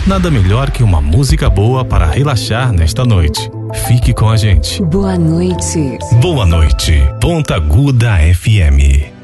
Nada melhor que uma música boa para relaxar nesta noite. Fique com a gente. Boa noite. Boa noite, Ponta Aguda FM.